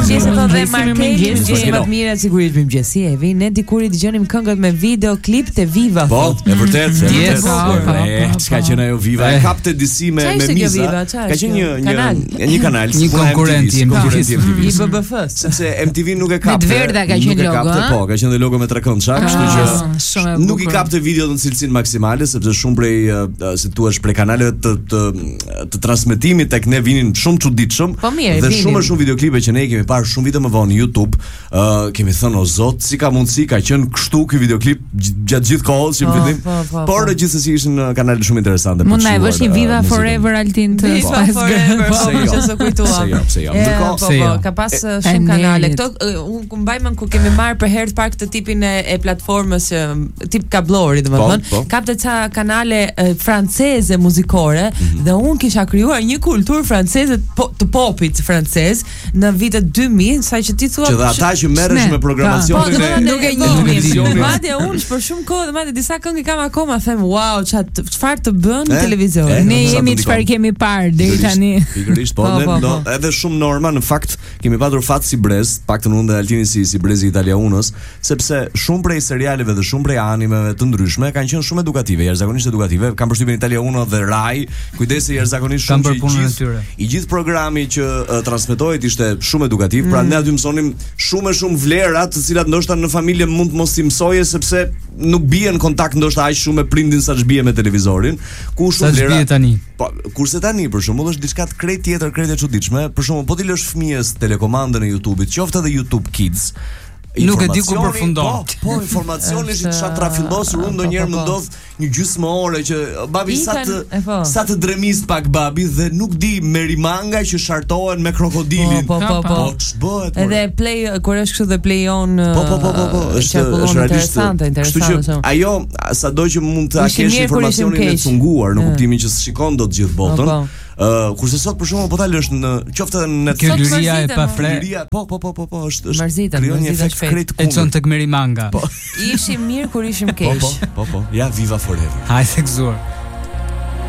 Mëngjes edhe Markeli, mëngjes më të mirë sigurisht mëngjes. Evi, ne dikur i dëgjonim këngët me videoklip te Viva. Po, e vërtet, çka që ajo Viva e kapte disi me miza. Ka qenë një kanal, një konkurrent i BBF-s. Sepse MTV nuk e kapte. Me Verda ka qenë logo, po, ka qenë logo me trekëndshak, kështu që nuk i kapte videot në cilësinë maksimale sepse shumë prej si thua prej kanaleve të transmetimit tek ne vinin shumë çuditshëm dhe shumë videoklipe që ne kemi parë shumë vite më vonë në YouTube, kemi thënë o zot, si ka mundësi ka qenë kështu ky videoklip gjatë gjithë kohës që në fillim, por gjithsesi ishin kanale shumë interesante. Mund na e vësh një Viva Forever Altin të Spice Girls. Se kujtua. Jo. Ka pas shumë kanale. Kto unë mbaj mend ku kemi marrë për herë të parë këtë tipin e platformës tip kablori, domethënë, kapte ca kanale franceze muzikore dhe unë kisha krijuar një kulturë franceze të popit francez në vitet 2000, sa që ti thua. Që ata që merresh me programacionin nuk e njohin. Madje unë për shumë kohë, madje disa këngë kam akoma, them wow, çfarë të bën në televizor. Ne jemi çfarë kemi parë deri tani. Pikërisht, po, edhe shumë norma në fakt kemi patur fat si brez, paktën unë dhe Altini si brezi Italia Unës, sepse shumë prej serialeve dhe shumë prej animeve të ndryshme kanë qenë shumë edukative, jashtëzakonisht edukative. Kam përshtypjen Italia Uno dhe Rai, kujdesi jashtëzakonisht shumë që i gjithë programi që transmetohet ishte shumë edukativ, pra ne aty mësonim shumë vlera të cilat ndoshta në familje mund të mos i mësoje sepse nuk bie në kontakt ndoshta aq shumë me prindin sa ç'bie me televizorin, ku shumë vlera tani. Po, kurse tani për shembull është diçka krejt tjetër, krejt e çuditshme. Për shembull, po ti lësh fëmijës telekomandën e YouTube-it, qoftë edhe YouTube Kids, nuk e di ku përfundon. Po, informacioni është çfarë trafillosur, unë ndonjëherë më ndodh një gjysmë ore që babi sa të dremis pak babi dhe nuk di merimanga që shartohen me krokodilin. Po, ç'bëhet? Edhe play kur është kështu dhe play on. Po, është interesante. Kështu që ajo sado që mund të kesh informacionin e cunguar në kuptimin që shikon dot gjithë botën. Kurse sot për shkakun po ta lësh në qoftë në liria e pafre. Po, është krijon një efekt krejt kundër. Edson tek Merimanga. Ishim mirë kur ishim keq. Po. Ja Viva Forever. Hajde gëzuar.